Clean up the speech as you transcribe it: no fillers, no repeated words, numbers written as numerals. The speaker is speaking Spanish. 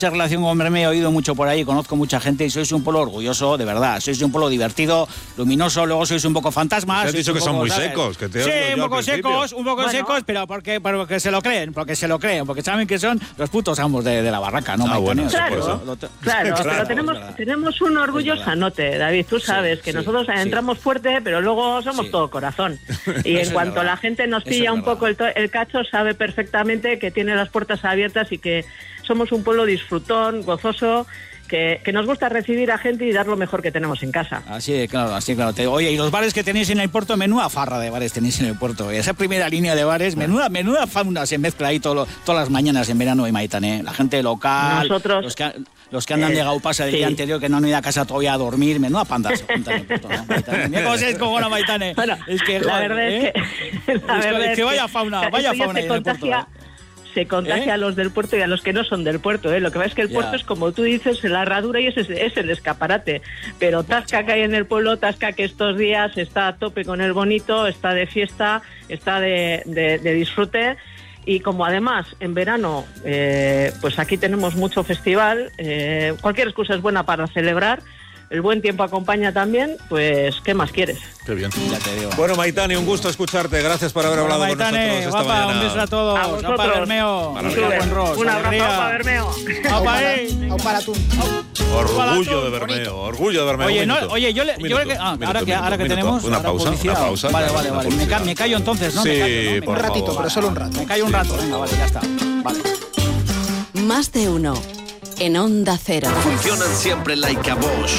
relación con Bermeo, he oído mucho por ahí, conozco mucha gente y sois un pueblo orgulloso, de verdad. Sois un pueblo divertido, luminoso, luego sois un poco fantasmas. Te has dicho que son muy secos. Que te sí, un poco secos, pero porque se lo creen, porque saben que son los putos amos de la barraca, ¿no? Bueno, claro, pero tenemos un orgullo sanote, David, tú sabes que nosotros entramos fuerte, pero luego somos todo corazón. Y en cuanto la gente nos pilla un poco el cacho, sabe perfectamente que tiene las puertas abiertas y que somos un pueblo disfrutón, gozoso, que nos gusta recibir a gente y dar lo mejor que tenemos en casa. Así, claro. Oye, y los bares que tenéis en el puerto, menuda farra de bares tenéis en el puerto. Esa primera línea de bares, menuda fauna se mezcla ahí todas las mañanas en verano y Maitane. La gente local, nosotros, los que andan de gaupas el día anterior, que no han ido a casa todavía a dormir, menuda panda se juntan en el puerto, ¿no? Maitane. Mira cómo se descojona Maitane. Bueno, es que, la verdad es que vaya fauna ahí en el puerto. Se contagia a los del puerto y a los que no son del puerto, ¿eh? Lo que pasa es que el puerto es, como tú dices, la herradura y es el escaparate. Pero Tasca que hay en el pueblo, Tasca que estos días está a tope con el bonito, está de fiesta, está de disfrute. Y como además en verano, pues aquí tenemos mucho festival, cualquier excusa es buena para celebrar. El buen tiempo acompaña también, pues, ¿qué más quieres? Qué bien. Ya te digo. Bueno, Maitane, un gusto escucharte. Gracias por haber hablado Maitane, con nosotros esta guapa, mañana. un beso a todos. A vosotros. Aupa Bermeo. Un abrazo para Bermeo. Aupa ahí. Para tú. Orgullo de Bermeo. Oye, yo creo que ahora que tenemos una pausa. Vale. Me callo entonces, ¿no? Sí, Un ratito, pero solo un rato. Me callo un rato. Venga, vale, ya está. Vale. Más de uno en Onda Cero. Funcionan siempre like a Bosch.